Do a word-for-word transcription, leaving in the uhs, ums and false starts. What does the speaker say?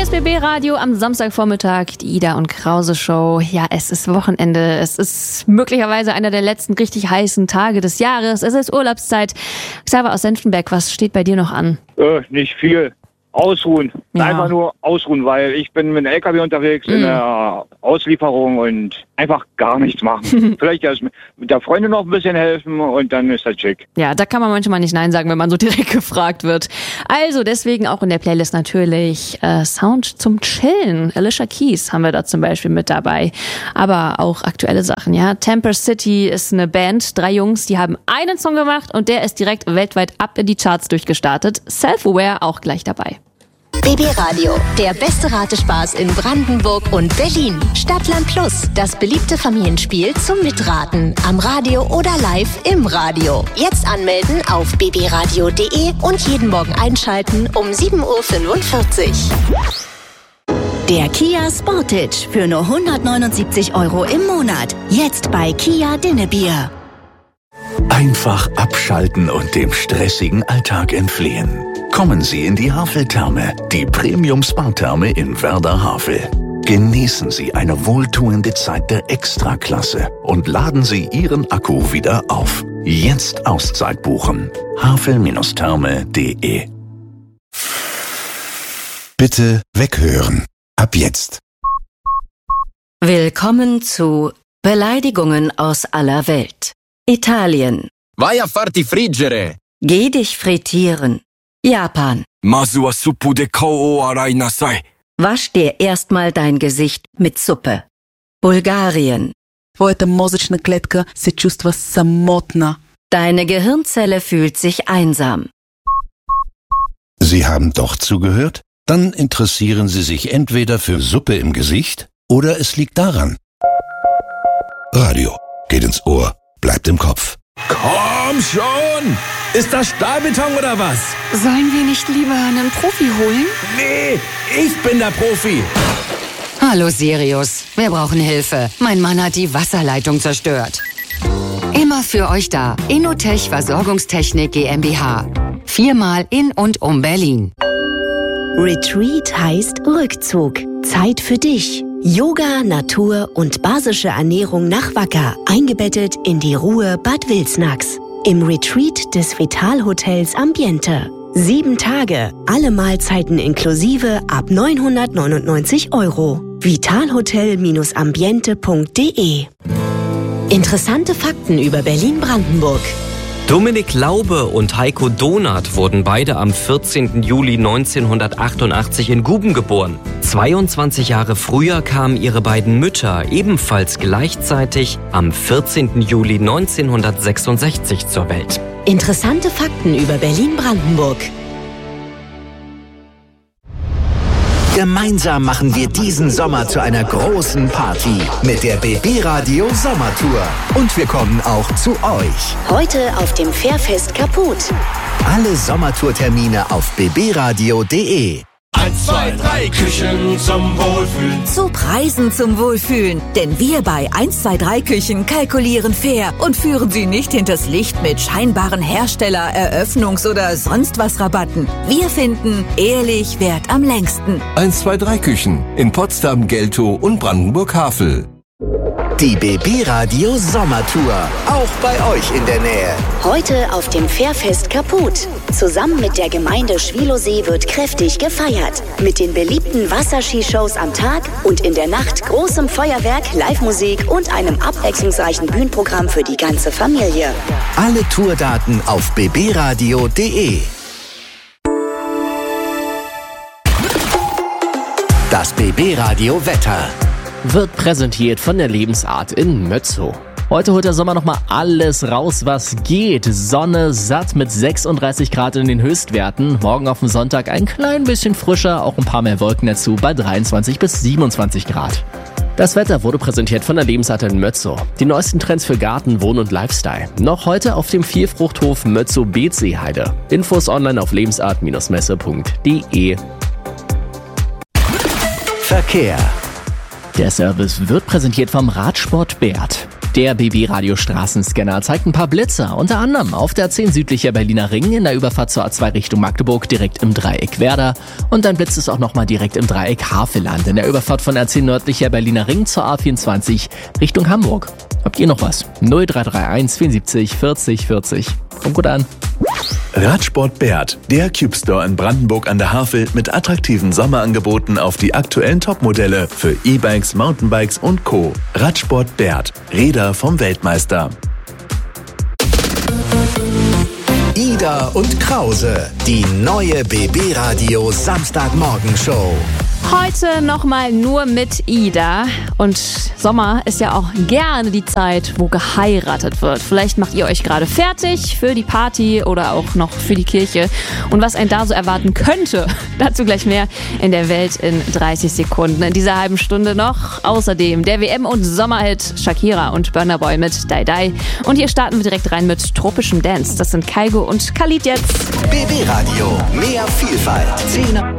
ist B B-Radio am Samstagvormittag, die Ida und Krause Show. Ja, es ist Wochenende. Es ist möglicherweise einer der letzten richtig heißen Tage des Jahres. Es ist Urlaubszeit. Xaver aus Senftenberg, was steht bei dir noch an? Äh, nicht viel. Ausruhen. Ja. Einfach nur ausruhen, weil ich bin mit dem L K W unterwegs Mhm. in der Auslieferung und einfach gar nichts machen. Vielleicht erst mit der Freundin noch ein bisschen helfen und dann ist das schick. Ja, da kann man manchmal nicht Nein sagen, wenn man so direkt gefragt wird. Also deswegen auch in der Playlist natürlich äh, Sound zum Chillen. Alicia Keys haben wir da zum Beispiel mit dabei. Aber auch aktuelle Sachen, ja. Temper City ist eine Band, drei Jungs, die haben einen Song gemacht und der ist direkt weltweit ab in die Charts durchgestartet. Self-Aware auch gleich dabei. B B-Radio, der beste Ratespaß in Brandenburg und Berlin. Stadtland Plus, das beliebte Familienspiel zum Mitraten. Am Radio oder live im Radio. Jetzt anmelden auf b b radio punkt de und jeden Morgen einschalten um sieben Uhr fünfundvierzig. Der Kia Sportage für nur hundertneunundsiebzig Euro im Monat. Jetzt bei Kia Dinnebier. Einfach abschalten und dem stressigen Alltag entfliehen. Kommen Sie in die Havel-Therme, die Premium-Spa-Therme in Werder-Havel. Genießen Sie eine wohltuende Zeit der Extraklasse und laden Sie Ihren Akku wieder auf. Jetzt Auszeit buchen. havel Therme punkt de. Bitte weghören. Ab jetzt. Willkommen zu Beleidigungen aus aller Welt. Italien. Vai a farti friggere. Geh dich frittieren. Japan. Masu wa suppu de kao o arai nasai. Wasch dir erstmal dein Gesicht mit Suppe. Bulgarien. Твоята мозъчна клетка се чувства самотна. Deine Gehirnzelle fühlt sich einsam. Sie haben doch zugehört? Dann interessieren Sie sich entweder für Suppe im Gesicht oder es liegt daran. Radio geht ins Ohr, bleibt im Kopf. Komm schon! Ist das Stahlbeton oder was? Sollen wir nicht lieber einen Profi holen? Nee, ich bin der Profi. Hallo Sirius, wir brauchen Hilfe. Mein Mann hat die Wasserleitung zerstört. Immer für euch da. Innotech Versorgungstechnik GmbH. Viermal in und um Berlin. Retreat heißt Rückzug. Zeit für dich. Yoga, Natur und basische Ernährung nach Wacker. Eingebettet in die Ruhe Bad Wilsnax. Im Retreat des Vital-Hotels Ambiente. Sieben Tage, alle Mahlzeiten inklusive ab neunhundertneunundneunzig Euro. vitalhotel ambiente punkt de. Interessante Fakten über Berlin-Brandenburg. Dominik Laube und Heiko Donath wurden beide am vierzehnten Juli neunzehnhundertachtundachtzig in Guben geboren. zweiundzwanzig Jahre früher kamen ihre beiden Mütter ebenfalls gleichzeitig am vierzehnten Juli neunzehnhundertsechsundsechzig zur Welt. Interessante Fakten über Berlin-Brandenburg. Gemeinsam machen wir diesen Sommer zu einer großen Party mit der B B-Radio Sommertour. Und wir kommen auch zu euch. Heute auf dem Fährfest Kaput. Alle Sommertourtermine auf b b radio punkt de. eins, zwei, drei Küchen zum Wohlfühlen. Zu Preisen zum Wohlfühlen. Denn wir bei eins, zwei, drei Küchen kalkulieren fair und führen Sie nicht hinters Licht mit scheinbaren Hersteller-, Eröffnungs- oder sonst was Rabatten. Wir finden, ehrlich währt am längsten. eins, zwei, drei Küchen in Potsdam, Geltow und Brandenburg-Havel. Die B B-Radio Sommertour. Auch bei euch in der Nähe. Heute auf dem Fährfest Kaput. Zusammen mit der Gemeinde Schwilosee wird kräftig gefeiert. Mit den beliebten Wasserskishows am Tag und in der Nacht großem Feuerwerk, Live-Musik und einem abwechslungsreichen Bühnenprogramm für die ganze Familie. Alle Tourdaten auf b b radio punkt de. Das B B-Radio Wetter wird präsentiert von der Lebensart in Mötzow. Heute holt der Sommer nochmal alles raus, was geht. Sonne satt mit sechsunddreißig Grad in den Höchstwerten. Morgen auf dem Sonntag ein klein bisschen frischer, auch ein paar mehr Wolken dazu bei dreiundzwanzig bis siebenundzwanzig Grad. Das Wetter wurde präsentiert von der Lebensart in Mötzow. Die neuesten Trends für Garten, Wohn- und Lifestyle. Noch heute auf dem Vielfruchthof Mötzow-Beetseeheide. Infos online auf lebensart-messe punkt de. Verkehr. Der Service wird präsentiert vom Radsport Bert. Der B B-Radio Straßenscanner zeigt ein paar Blitzer, unter anderem auf der A zehn südlicher Berliner Ring in der Überfahrt zur A zwei Richtung Magdeburg direkt im Dreieck Werder und ein Blitz ist auch nochmal direkt im Dreieck Havelland in der Überfahrt von A zehn nördlicher Berliner Ring zur A vierundzwanzig Richtung Hamburg. Habt ihr noch was? null drei drei eins vierundsiebzig vierzig vierzig. Kommt gut an. Radsport Bert, der Cube Store in Brandenburg an der Havel mit attraktiven Sommerangeboten auf die aktuellen Topmodelle für E-Bikes, Mountainbikes und Co. Radsport Bert, Räder vom Weltmeister. Ida und Krause, die neue B B-Radio Samstagmorgenshow. Heute nochmal nur mit Ida. Und Sommer ist ja auch gerne die Zeit, wo geheiratet wird. Vielleicht macht ihr euch gerade fertig für die Party oder auch noch für die Kirche. Und was einen da so erwarten könnte, dazu gleich mehr in der Welt in dreißig Sekunden. In dieser halben Stunde noch außerdem der W M- und Sommerhit Shakira und Burna Boy mit Die Die. Und hier starten wir direkt rein mit tropischem Dance. Das sind Kygo und Khalid jetzt. B B-Radio, mehr Vielfalt. zehn